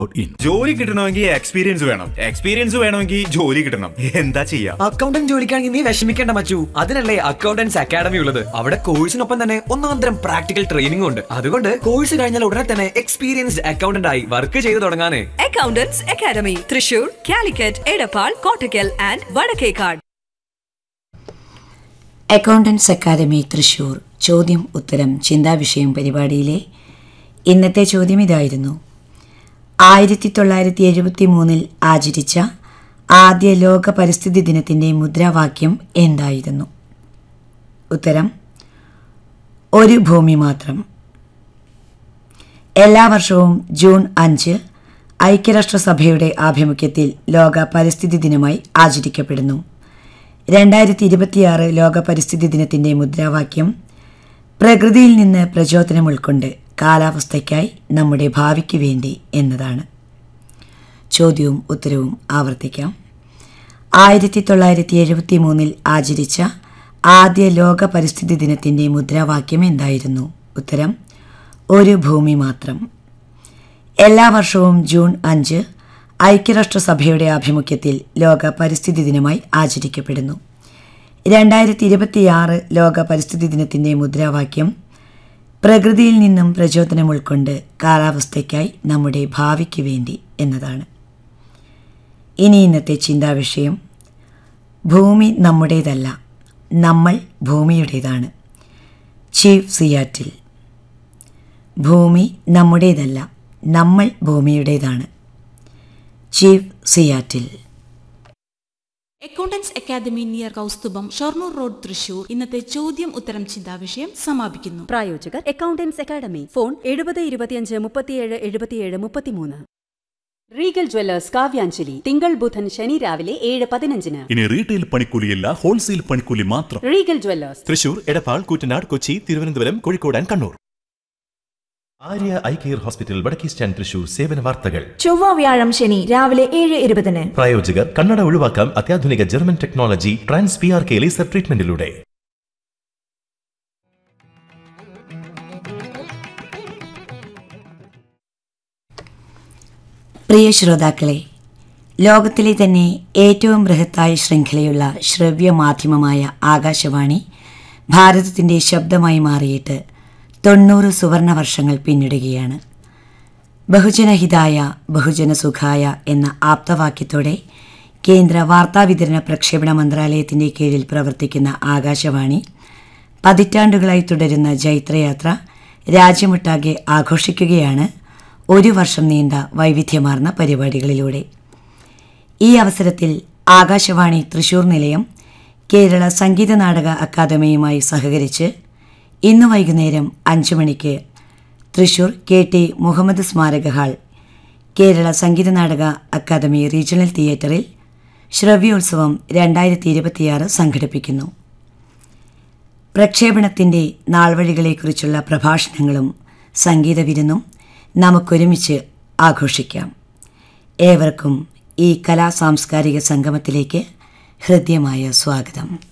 ജോലി കിട്ടണമെങ്കിൽ എക്സ്പീരിയൻസ് വേണം, എക്സ്പീരിയൻസ് വേണമെങ്കിൽ ജോലി കിട്ടണം. എന്താ ചെയ്യാ? അക്കൗണ്ടന്റ് ജോലിക്കാണെങ്കിൽ നീ വിഷമിക്കേണ്ട മച്ചു. അതിനല്ലേ അക്കൗണ്ടൻസ് അക്കാഡമി ഉള്ളത്. അവിടെ കോഴ്സിനൊപ്പം തന്നെ ഒന്നാന്തരം പ്രാക്ടിക്കൽ ട്രെയിനിംഗ് ഉണ്ട്. അതുകൊണ്ട് കോഴ്സ് കഴിഞ്ഞാൽ ഉടനെ തന്നെ എക്സ്പീരിയൻസ്ഡ് അക്കൗണ്ടന്റ് ആയി വർക്ക് ചെയ്ത് തുടങ്ങാനേ. Accountants academy Thrissur, Calicut, Edappal, Kottakkal and Vadakkekad. Accountants academy Thrissur ചോദ്യം ഉത്തരം ചിന്താവിഷയം പരിപാടിയിലെ ഇന്നത്തെ ചോദ്യം ഇതായിരുന്നു: 1973 ആചരിച്ച ആദ്യ ലോക പരിസ്ഥിതി ദിനത്തിൻ്റെ മുദ്രാവാക്യം എന്തായിരുന്നു? ഉത്തരം: ഒരു ഭൂമി മാത്രം. എല്ലാ വർഷവും ജൂൺ 5 ഐക്യരാഷ്ട്രസഭയുടെ ആഭിമുഖ്യത്തിൽ ലോക പരിസ്ഥിതി ദിനമായി ആചരിക്കപ്പെടുന്നു. 2026 ലോക പരിസ്ഥിതി ദിനത്തിൻ്റെ മുദ്രാവാക്യം പ്രകൃതിയിൽ നിന്ന് പ്രചോദനം ഉൾക്കൊണ്ട് കാലാവസ്ഥയ്ക്കായി നമ്മുടെ ഭാവിക്ക് വേണ്ടി എന്നതാണ്. ചോദ്യവും ഉത്തരവും ആവർത്തിക്കാം. 1973 ആചരിച്ച ആദ്യ ലോക പരിസ്ഥിതി ദിനത്തിൻ്റെ മുദ്രാവാക്യം എന്തായിരുന്നു? ഉത്തരം: ഒരു ഭൂമി മാത്രം. എല്ലാ വർഷവും ജൂൺ 5 ഐക്യരാഷ്ട്രസഭയുടെ ആഭിമുഖ്യത്തിൽ ലോക പരിസ്ഥിതി ദിനമായി ആചരിക്കപ്പെടുന്നു. 2026 ലോക പരിസ്ഥിതി ദിനത്തിൻ്റെ മുദ്രാവാക്യം പ്രകൃതിയിൽ നിന്നും പ്രചോദനം ഉൾക്കൊണ്ട് കാലാവസ്ഥയ്ക്കായി നമ്മുടെ ഭാവിക്ക് വേണ്ടി എന്നതാണ്. ഇനി ഇന്നത്തെ ചിന്താവിഷയം: ഭൂമി നമ്മുടേതല്ല, നമ്മൾ ഭൂമിയുടേതാണ്. Chief Seattle. ഭൂമി നമ്മുടേതല്ല, നമ്മൾ ഭൂമിയുടേതാണ്. Chief Seattle. Accountants academy near Kaustubham, Shoranur road, Thrissur. ഇന്നത്തെ ചോദ്യം ഉത്തരം ചിന്താവിഷയം സമാപിക്കുന്നു. പ്രായോജകർ accountants academy. Phone 7025377733. Regal Jewellers Kavyanjali. തിങ്കൾ ബുധൻ ശനി രാവിലെ 7:15. ഇനി റീറ്റെയിൽ പണിക്കൂലിയല്ല, ഹോൾസെയിൽ പണിക്കൂലി മാത്രം. Regal Jewellers Thrissur, Edappal, Koottanad, Kochi, Thiruvananthapuram, Kozhikode and Kannur. Arya eye care hospital, വടക്കേ സ്റ്റാൻഡ്, തൃശൂർ. സേവന വാർത്തകൾ. ചൊവ്വ, വ്യാഴം, ശനി രാവിലെ 7:20. പ്രായോജകർ കണ്ണട ഒഴിവാക്കാം അത്യാധുനിക German technology trans PRK laser ട്രീറ്റ്മെന്റിലൂടെ. പ്രിയ ശ്രോതാക്കളെ, ലോകത്തിലെ തന്നെ ഏറ്റവും ബൃഹത്തായ ശൃംഖലയുള്ള ശ്രവ്യ മാധ്യമമായ ആകാശവാണി ഭാരതത്തിൻ്റെ ശബ്ദമായി മാറിയിട്ട് 90 സുവർണ വർഷങ്ങൾ പിന്നിടുകയാണ്. ബഹുജനഹിതായ ബഹുജനസുഖായ എന്ന ആപ്തവാക്യത്തോടെ കേന്ദ്ര വാർത്താവിതരണ പ്രക്ഷേപണ മന്ത്രാലയത്തിൻ്റെ കീഴിൽ പ്രവർത്തിക്കുന്ന ആകാശവാണി പതിറ്റാണ്ടുകളായി തുടരുന്ന ജൈത്രയാത്ര രാജ്യമൊട്ടാകെ ആഘോഷിക്കുകയാണ് ഒരു വർഷം നീണ്ട വൈവിധ്യമാർന്ന പരിപാടികളിലൂടെ. ഈ അവസരത്തിൽ ആകാശവാണി തൃശൂർ നിലയം കേരള സംഗീത നാടക അക്കാദമിയുമായി സഹകരിച്ച് ഇന്ന് വൈകുന്നേരം 5 മണിക്ക് തൃശൂർ KT മുഹമ്മദ് സ്മാരക hall, Kerala Sangeetha Nataka academy regional തിയേറ്ററിൽ ശ്രവ്യോത്സവം 2026 സംഘടിപ്പിക്കുന്നു. പ്രക്ഷേപണത്തിൻ്റെ നാൾവഴികളെക്കുറിച്ചുള്ള പ്രഭാഷണങ്ങളും സംഗീത വിരുന്നും നമുക്കൊരുമിച്ച് ആഘോഷിക്കാം. ഏവർക്കും ഈ കലാ സാംസ്കാരിക സംഗമത്തിലേക്ക് ഹൃദ്യമായ സ്വാഗതം.